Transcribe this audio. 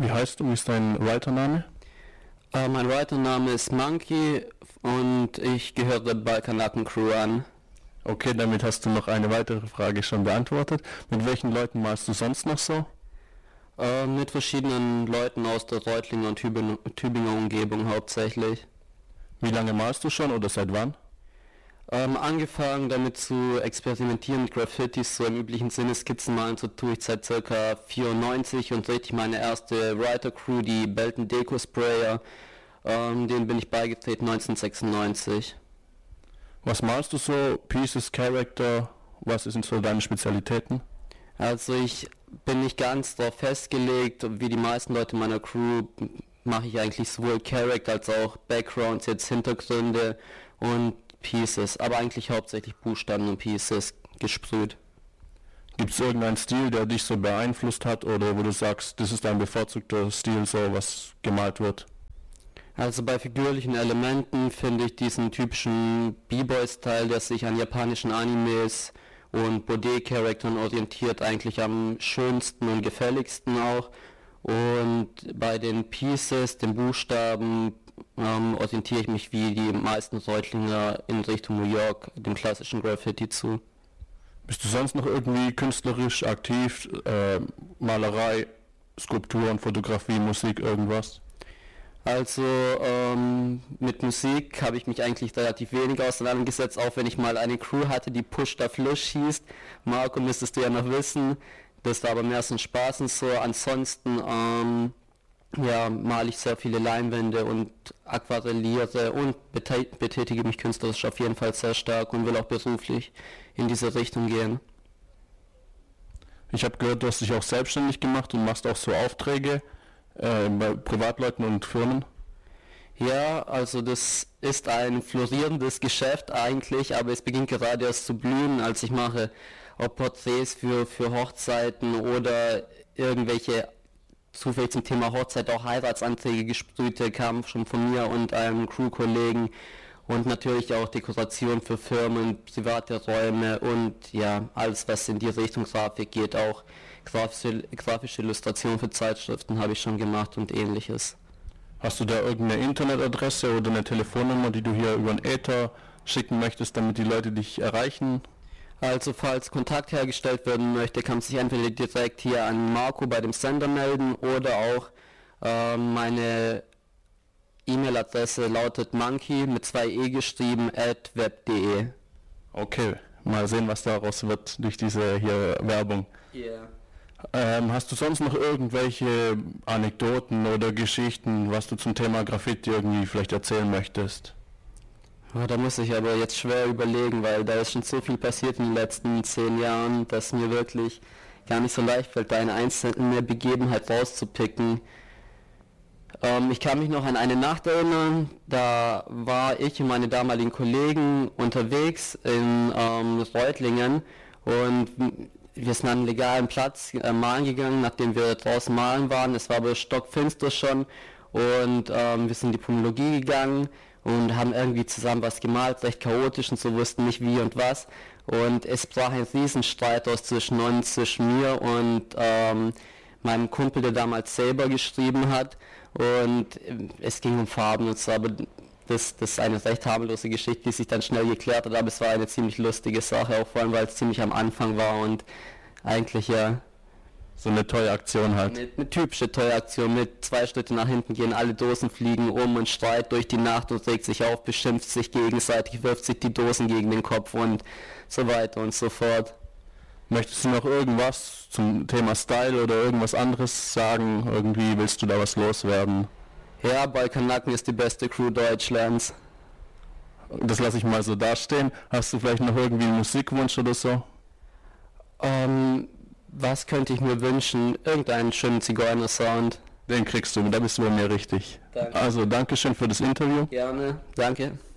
Wie heißt du? Wie ist dein Writername? Mein Writername ist Monkey und ich gehöre der Balkanaken Crew an. Okay, damit hast du noch eine weitere Frage schon beantwortet. Mit welchen Leuten malst du sonst noch so? Mit verschiedenen Leuten aus der Reutlinger und Tübinger Umgebung hauptsächlich. Wie lange malst du schon oder seit wann? Angefangen damit zu experimentieren mit Graffitis, so im üblichen Sinne Skizzen malen, so tue ich seit ca. 94 und richtig meine erste Writer-Crew, die Belton Deco Sprayer, denen bin ich beigetreten 1996. Was malst du so? Pieces, Character? Was sind so deine Spezialitäten? Also ich bin nicht ganz darauf festgelegt, wie die meisten Leute meiner Crew mache ich eigentlich sowohl Character als auch Backgrounds, jetzt Hintergründe und Pieces, aber eigentlich hauptsächlich Buchstaben und Pieces gesprüht. Gibt es irgendeinen Stil, der dich so beeinflusst hat oder wo du sagst, das ist dein bevorzugter Stil, so was gemalt wird? Also bei figürlichen Elementen finde ich diesen typischen B-Boy-Style, der sich an japanischen Animes und Bode-Charakteren orientiert, eigentlich am schönsten und gefälligsten auch. Und bei den Pieces, den Buchstaben, orientiere ich mich wie die meisten Reutlinger in Richtung New York, dem klassischen Graffiti zu. Bist du sonst noch irgendwie künstlerisch aktiv? Malerei, Skulpturen, Fotografie, Musik, irgendwas? Also mit Musik habe ich mich eigentlich relativ wenig auseinandergesetzt, auch wenn ich mal eine Crew hatte, die Push da Flush hieß. Marco, müsstest du ja noch wissen. Das war aber mehr so ein Spaß und so. Ansonsten male ich sehr viele Leinwände und aquarelliere und betätige mich künstlerisch auf jeden Fall sehr stark und will auch beruflich in diese Richtung gehen. Ich habe gehört, du hast dich auch selbstständig gemacht und machst auch so Aufträge bei Privatleuten und Firmen. Ja, also das ist ein florierendes Geschäft eigentlich, aber es beginnt gerade erst zu blühen. Also ich mache auch Porträts für Hochzeiten oder irgendwelche zufällig zum Thema Hochzeit auch Heiratsanträge gesprühte, kamen schon von mir und einem Crew-Kollegen und natürlich auch Dekoration für Firmen, private Räume und ja, alles was in die Richtung Grafik geht, auch grafische Illustrationen für Zeitschriften habe ich schon gemacht und ähnliches. Hast du da irgendeine Internetadresse oder eine Telefonnummer, die du hier über den Äther schicken möchtest, damit die Leute dich erreichen? Also falls Kontakt hergestellt werden möchte, kann man sich entweder direkt hier an Marco bei dem Sender melden oder auch meine E-Mail-Adresse lautet monkey mit 2 e geschrieben @web.de. Okay, mal sehen, was daraus wird durch diese hier Werbung. Yeah. Hast du sonst noch irgendwelche Anekdoten oder Geschichten, was du zum Thema Graffiti irgendwie vielleicht erzählen möchtest? Oh, da muss ich aber jetzt schwer überlegen, weil da ist schon so viel passiert in den letzten 10 Jahren, dass mir wirklich gar nicht so leicht fällt, da eine einzelne Begebenheit rauszupicken. Ich kann mich noch an eine Nacht erinnern, da war ich und meine damaligen Kollegen unterwegs in Reutlingen und wir sind an einen legalen Platz malen gegangen, nachdem wir draußen malen waren. Es war aber stockfinster schon und wir sind in die Pomologie gegangen und haben irgendwie zusammen was gemalt, recht chaotisch und so, wussten nicht wie und was. Und es brach ein Riesenstreit aus zwischen uns, zwischen mir und meinem Kumpel, der damals selber geschrieben hat. Und es ging um Farben und so, aber das ist eine recht harmlose Geschichte, die sich dann schnell geklärt hat, aber es war eine ziemlich lustige Sache, auch vor allem, weil es ziemlich am Anfang war und eigentlich ja... So eine tolle Aktion halt. Eine typische tolle Aktion mit 2 Schritte nach hinten gehen, alle Dosen fliegen um und Streit durch die Nacht und regt sich auf, beschimpft sich gegenseitig, wirft sich die Dosen gegen den Kopf und so weiter und so fort. Möchtest du noch irgendwas zum Thema Style oder irgendwas anderes sagen? Irgendwie willst du da was loswerden? Ja, Balkanaken ist die beste Crew Deutschlands. Das lasse ich mal so dastehen. Hast du vielleicht noch irgendwie einen Musikwunsch oder so? Was könnte ich mir wünschen? Irgendeinen schönen Zigeuner-Sound. Den kriegst du, da bist du bei mir richtig. Danke. Also, Dankeschön für das Interview. Gerne, danke.